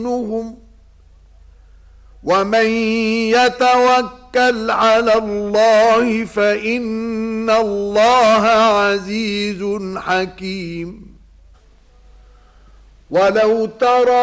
ومن يتوكل على الله فإن الله عزيز حكيم. ولو ترى